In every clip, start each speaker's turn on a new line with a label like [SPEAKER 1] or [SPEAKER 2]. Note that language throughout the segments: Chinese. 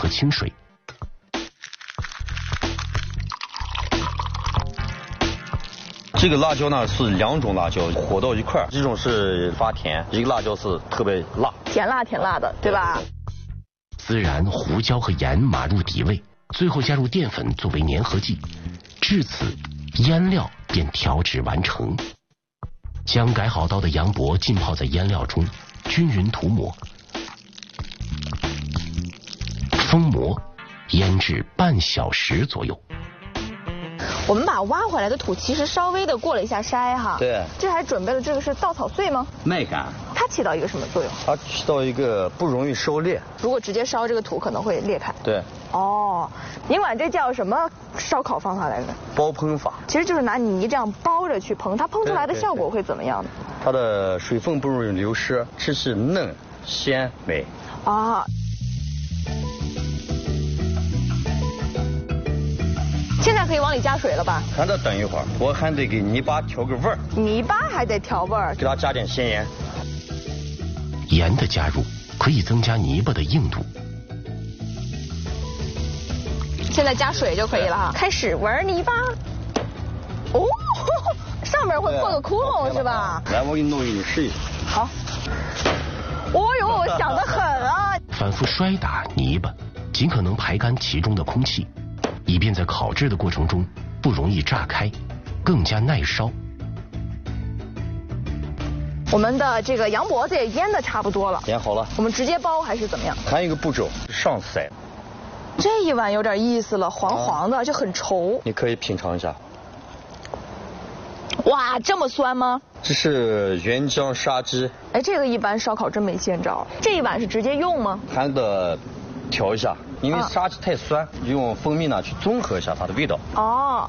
[SPEAKER 1] 和清水。
[SPEAKER 2] 这个辣椒呢是2种辣椒和到一块儿，一种是发甜，一个辣椒是特别辣，
[SPEAKER 3] 甜辣的，对吧？
[SPEAKER 1] 孜然、胡椒和盐码入底味，最后加入淀粉作为粘合剂，至此腌料便调制完成。将改好刀的羊脖浸泡在腌料中，均匀涂抹，封膜，腌制半小时左右。
[SPEAKER 3] 我们把挖回来的土其实稍微的过了一下筛哈。
[SPEAKER 2] 对。
[SPEAKER 3] 这还准备了这个是稻草穗吗？
[SPEAKER 2] 麦秆。
[SPEAKER 3] 它起到一个什么作用？
[SPEAKER 2] 它起到一个不容易烧裂。
[SPEAKER 3] 如果直接烧这个土可能会裂开。
[SPEAKER 2] 对。
[SPEAKER 3] 哦，您管这叫什么烧烤方法来着？
[SPEAKER 2] 包烹法。
[SPEAKER 3] 其实就是拿泥这样包着去烹，它烹出来的效果会怎么样呢？
[SPEAKER 2] 它的水分不容易流失，吃起嫩鲜美。
[SPEAKER 3] 啊。现在可以往里加水了吧？
[SPEAKER 2] 还得等一会儿，我还得给泥巴调个味儿。
[SPEAKER 3] 泥巴还得调味儿，
[SPEAKER 2] 给它加点咸盐。
[SPEAKER 1] 盐的加入可以增加泥巴的硬度。
[SPEAKER 3] 现在加水就可以了哈。开始玩泥巴。哦，上面会破个窟窿是吧？
[SPEAKER 2] 来，我给你弄一个，你试一试。
[SPEAKER 3] 好。哦呦，想得很啊！
[SPEAKER 1] 反复摔打泥巴，尽可能排干其中的空气，以便在烤制的过程中不容易炸开，更加耐烧。
[SPEAKER 3] 我们的这个羊脖子也腌的差不多了，
[SPEAKER 2] 腌好了，
[SPEAKER 3] 我们直接包还是怎么样？
[SPEAKER 2] 还有一个步骤，上色。
[SPEAKER 3] 这一碗有点意思了，黄黄的，就很稠。
[SPEAKER 2] 你可以品尝一下。
[SPEAKER 3] 哇，这么酸吗？
[SPEAKER 2] 这是原浆杀鸡。
[SPEAKER 3] 哎，这个一般烧烤真没见着。这一碗是直接用吗？
[SPEAKER 2] 还得调一下，因为杀鸡太酸，用蜂蜜呢去中和一下它的味道。
[SPEAKER 3] 哦。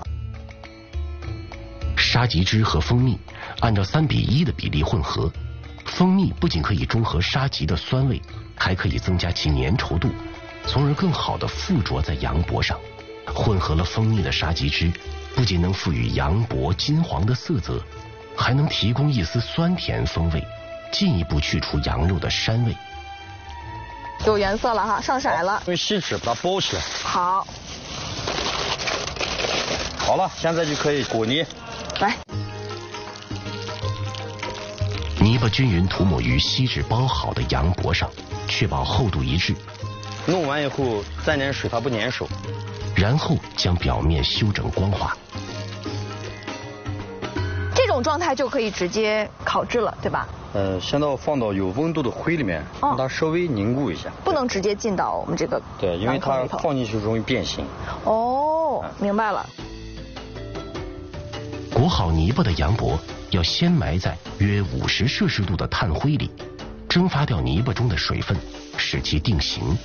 [SPEAKER 1] 杀鸡汁和蜂蜜按照3:1的比例混合，蜂蜜不仅可以中和杀鸡的酸味，还可以增加其粘稠度，从而更好地附着在羊脖上。混合了蜂蜜的杀鸡汁，不仅能赋予羊脖金黄的色泽，还能提供一丝酸甜风味，进一步去除羊肉的膻味。
[SPEAKER 3] 有颜色了哈，上色了。
[SPEAKER 2] 用锡纸把它包起来。
[SPEAKER 3] 好。
[SPEAKER 2] 好了，现在就可以裹泥。
[SPEAKER 3] 来。
[SPEAKER 1] 泥巴均匀涂抹于锡纸包好的羊脖上，确保厚度一致。
[SPEAKER 2] 弄完以后沾点水，它不粘手。
[SPEAKER 1] 然后将表面修整光滑。
[SPEAKER 3] 这种状态就可以直接烤制了，对吧？
[SPEAKER 2] 先放到有温度的灰里面，让它稍微凝固一下。
[SPEAKER 3] 不能直接进到我们这个。
[SPEAKER 2] 对，因为它放进去容易变形。
[SPEAKER 3] 哦，明白了。
[SPEAKER 1] 裹好泥巴的羊脖要先埋在约50摄氏度的炭灰里，蒸发掉泥巴中的水分，使其定型。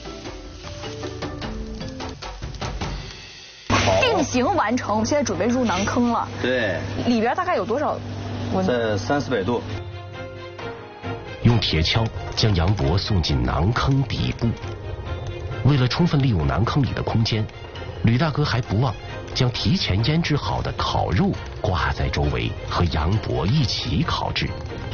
[SPEAKER 3] 定型完成，我们现在准备入馕坑了。
[SPEAKER 2] 对。
[SPEAKER 3] 里边大概有多少温度？
[SPEAKER 2] 在300-400度。
[SPEAKER 1] 用铁锹将羊脖送进馕坑底部。为了充分利用馕坑里的空间，吕大哥还不忘将提前腌制好的烤肉挂在周围，和羊脖一起烤制。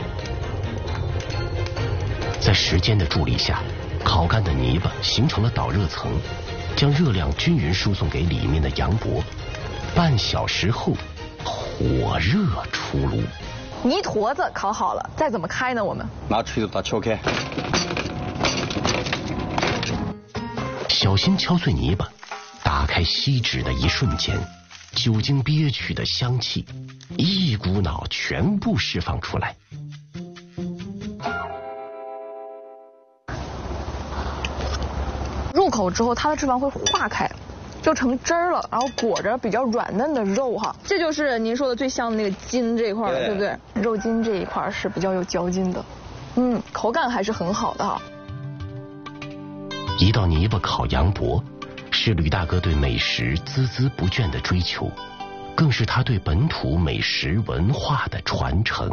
[SPEAKER 1] 在时间的助力下，烤干的泥巴形成了导热层，将热量均匀输送给里面的羊脖。半小时后，火热出炉。
[SPEAKER 3] 泥坨子烤好了，再怎么开呢？我们
[SPEAKER 2] 拿锤子把它敲开，
[SPEAKER 1] 小心敲碎泥巴。打开锡纸的一瞬间，酒精憋屈的香气一股脑全部释放出来。
[SPEAKER 3] 入口之后，它的脂肪会化开，就成汁儿了，然后裹着比较软嫩的肉哈。这就是您说的最香的那个筋这一块了，对不对？肉筋这一块是比较有嚼劲的，口感还是很好的哈。
[SPEAKER 1] 一道泥巴烤羊脖，是吕大哥对美食孜孜不倦的追求，更是他对本土美食文化的传承。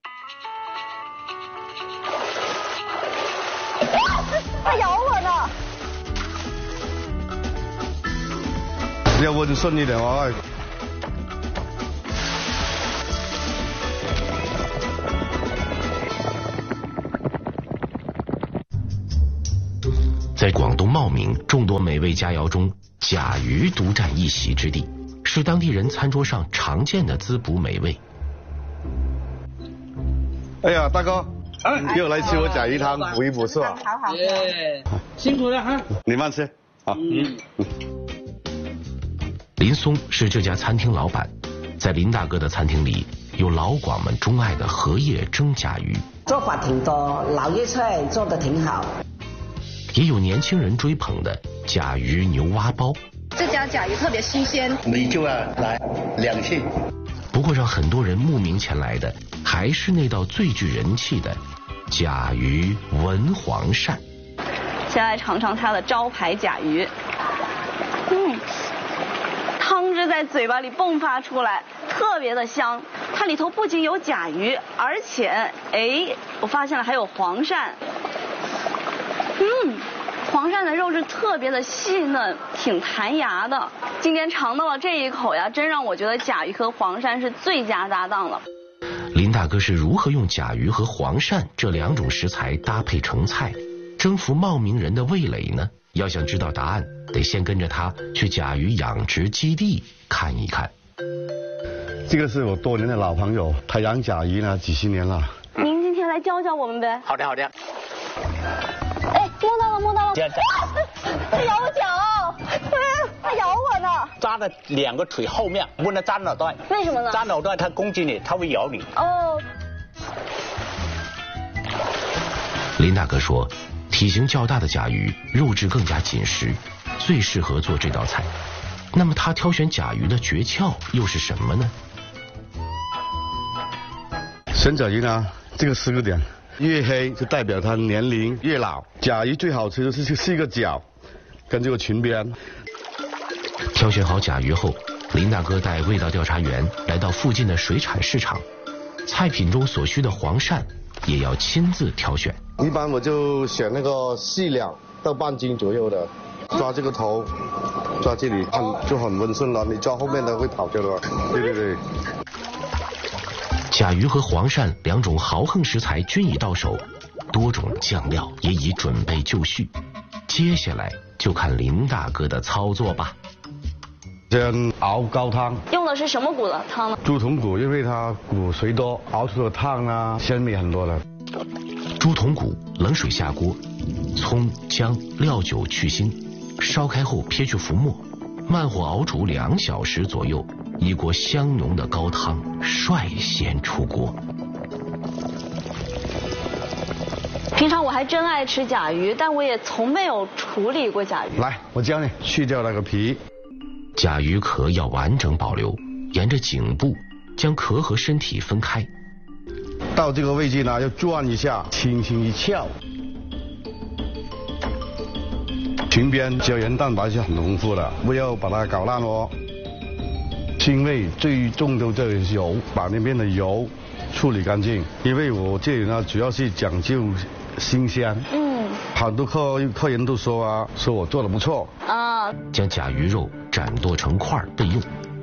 [SPEAKER 3] 它咬我呢！
[SPEAKER 4] 要温顺一点哦。
[SPEAKER 1] 在在广东茂名众多美味佳肴中，甲鱼独占一席之地，是当地人餐桌上常见的滋补美味。
[SPEAKER 4] 哎呀，大哥，又来吃我甲鱼汤，补一补是吧？
[SPEAKER 5] 好，辛苦了哈。
[SPEAKER 4] 你慢吃，好。
[SPEAKER 1] 林松是这家餐厅老板，在林大哥的餐厅里，有老广们钟爱的荷叶蒸甲鱼，
[SPEAKER 6] 做法挺多，老粤菜做得挺好。
[SPEAKER 1] 也有年轻人追捧的甲鱼牛蛙包。
[SPEAKER 7] 这家甲鱼特别新鲜，
[SPEAKER 8] 你就要来2屉。
[SPEAKER 1] 不过让很多人慕名前来的，还是那道最具人气的甲鱼文黄鳝。
[SPEAKER 9] 先来尝尝它的招牌甲鱼，汤汁在嘴巴里迸发出来，特别的香。它里头不仅有甲鱼，而且我发现了还有黄鳝。黄鳝的肉质特别的细嫩，挺弹牙的。今天尝到了这一口呀，真让我觉得甲鱼和黄鳝是最佳搭档了。
[SPEAKER 1] 林大哥是如何用甲鱼和黄鳝这2种食材搭配成菜，征服茂名人的味蕾呢？要想知道答案，得先跟着他去甲鱼养殖基地看一看。
[SPEAKER 4] 这个是我多年的老朋友，他养甲鱼呢几十年了。
[SPEAKER 9] 您今天来教教我们呗？
[SPEAKER 8] 好的。
[SPEAKER 9] 摸到了！它咬脚，它咬我呢。
[SPEAKER 8] 扎在2个腿后面，不能扎脑袋。
[SPEAKER 9] 为什么呢？
[SPEAKER 8] 扎脑袋它攻击你，它会咬你。
[SPEAKER 9] 哦。
[SPEAKER 1] 林大哥说，体型较大的甲鱼肉质更加紧实，最适合做这道菜。那么他挑选甲鱼的诀窍又是什么呢？
[SPEAKER 4] 选甲鱼呢，这个4个点。越黑就代表它年龄越老。甲鱼最好吃的是一个脚，跟这个裙边。
[SPEAKER 1] 挑选好甲鱼后，林大哥带味道调查员来到附近的水产市场，菜品中所需的黄鳝也要亲自挑选。
[SPEAKER 4] 一般我就选那个细两到半斤左右的，抓这个头，抓这里就很温顺了。你抓后面的会跑掉的。对。
[SPEAKER 1] 甲鱼和黄鳝2种豪横食材均已到手，多种酱料也已准备就绪。接下来就看林大哥的操作吧。
[SPEAKER 4] 先熬高汤，
[SPEAKER 9] 用的是什么骨的汤呢？
[SPEAKER 4] 猪筒骨，因为它骨髓多，熬出的汤啊鲜美很多了。
[SPEAKER 1] 猪筒骨冷水下锅，葱姜料酒去腥，烧开后撇去浮沫，慢火熬煮2小时左右，一锅香浓的高汤率先出锅。
[SPEAKER 9] 平常我还真爱吃甲鱼，但我也从没有处理过甲鱼。
[SPEAKER 4] 来，我教你去掉那个皮。
[SPEAKER 1] 甲鱼壳要完整保留，沿着颈部将壳和身体分开。
[SPEAKER 4] 到这个位置呢，要转一下，轻轻一翘。裙边胶原蛋白是很丰富的，不要把它搞烂哦。腥味最重的这个油，把那边的油处理干净。因为我这里呢，主要是讲究新鲜。好多客人都说我做的不错。
[SPEAKER 1] 将甲鱼肉斩剁成块备用。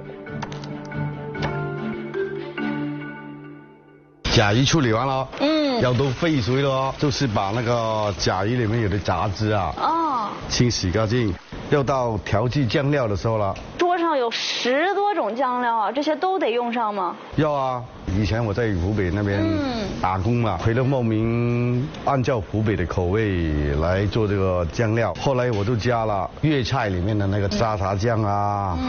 [SPEAKER 4] 甲鱼处理完了，要都沸水了哦，就是把那个甲鱼里面有的杂质清洗干净。要到调制酱料的时候了。
[SPEAKER 9] 桌上有10多种酱料啊，这些都得用上吗？
[SPEAKER 4] 要啊，以前我在湖北那边打工嘛，回到茂名，按照湖北的口味来做这个酱料。后来我就加了粤菜里面的那个沙茶酱